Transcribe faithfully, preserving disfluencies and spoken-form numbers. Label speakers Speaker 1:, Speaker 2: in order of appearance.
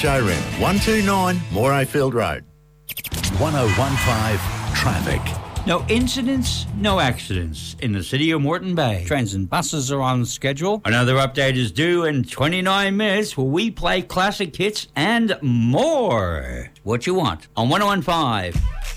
Speaker 1: showroom, one two nine Morayfield Road.
Speaker 2: one oh one five Traffic.
Speaker 3: No incidents, no accidents in the city of Moreton Bay. Trains and buses are on schedule. Another update is due in twenty-nine minutes where we play classic hits and more. What you want on one oh one five.